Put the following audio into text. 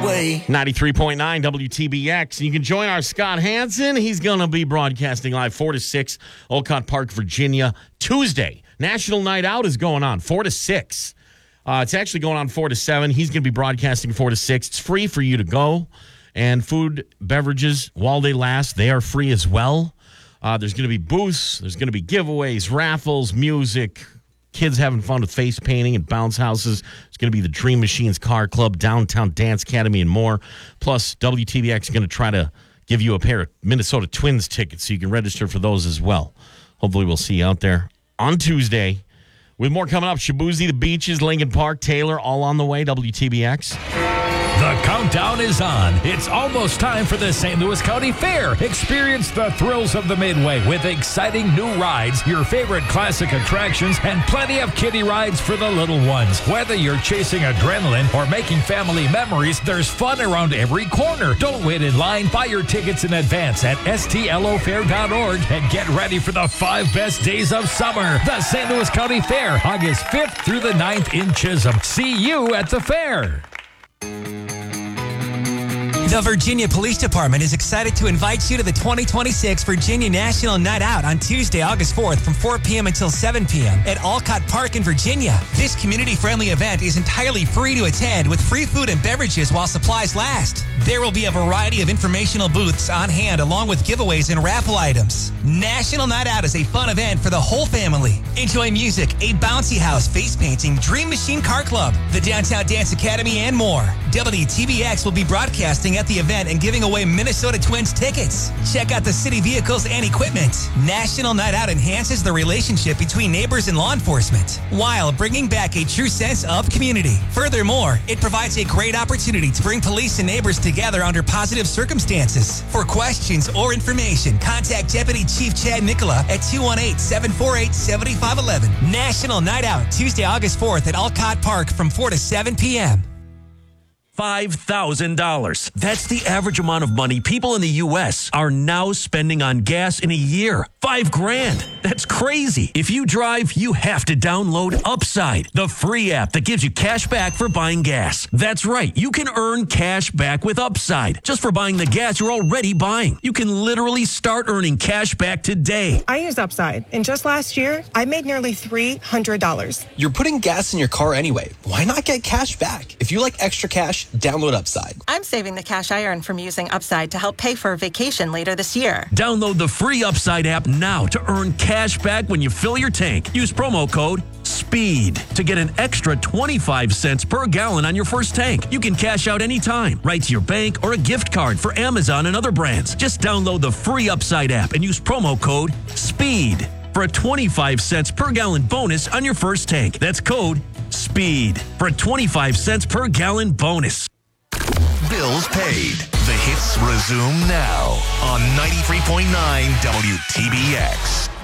way. 93.9 WTBX. You can join our Scott Hansen. He's going to be broadcasting live 4 to 6, Olcott Park, Virginia, Tuesday. National Night Out is going on 4 to 6. It's actually going on 4 to 7. He's going to be broadcasting 4 to 6. It's free for you to go. And food, beverages, while they last, they are free as well. There's going to be booths. There's going to be giveaways, raffles, music, kids having fun with face painting and bounce houses. It's going to be the Dream Machines Car Club, Downtown Dance Academy, and more. Plus, WTBX is going to try to give you a pair of Minnesota Twins tickets so you can register for those as well. Hopefully, we'll see you out there on Tuesday. With more coming up, Shaboozey, the Beaches, Lincoln Park, Taylor, all on the way, WTBX. The countdown is on. It's almost time for the St. Louis County Fair. Experience the thrills of the Midway with exciting new rides, your favorite classic attractions, and plenty of kiddie rides for the little ones. Whether you're chasing adrenaline or making family memories, there's fun around every corner. Don't wait in line. Buy your tickets in advance at stlofair.org and get ready for the 5 best days of summer. The St. Louis County Fair, August 5th through the 9th in Chisholm. See you at the fair. The Virginia Police Department is excited to invite you to the 2026 Virginia National Night Out on Tuesday, August 4th from 4 p.m. until 7 p.m. at Olcott Park in Virginia. This community-friendly event is entirely free to attend with free food and beverages while supplies last. There will be a variety of informational booths on hand along with giveaways and raffle items. National Night Out is a fun event for the whole family. Enjoy music, a bouncy house, face painting, Dream Machine Car Club, the Downtown Dance Academy, and more. WTBX will be broadcasting at the event and giving away Minnesota Twins tickets. Check out the city vehicles and equipment. National Night Out enhances the relationship between neighbors and law enforcement while bringing back a true sense of community. Furthermore, it provides a great opportunity to bring police and neighbors together under positive circumstances. For questions or information, contact Deputy Chief Chad Nicola at 218-748-7511. National Night Out, Tuesday, August 4th at Olcott Park from 4 to 7 p.m. $5,000. That's the average amount of money people in the U.S. are now spending on gas in a year. $5,000. That's crazy. If you drive, you have to download Upside, the free app that gives you cash back for buying gas. That's right. You can earn cash back with Upside just for buying the gas you're already buying. You can literally start earning cash back today. I use Upside, and just last year, I made nearly $300. You're putting gas in your car anyway. Why not get cash back? If you like extra cash, download Upside. I'm saving the cash I earn from using Upside to help pay for a vacation later this year. Download the free Upside app now to earn cash back when you fill your tank. Use promo code SPEED to get an extra 25 cents per gallon on your first tank. You can cash out anytime, right to your bank or a gift card for Amazon and other brands. Just download the free Upside app and use promo code SPEED for a 25 cents per gallon bonus on your first tank. That's code SPEED for a 25 cents per gallon bonus. Bills paid. The hits resume now on 93.9 WTBX.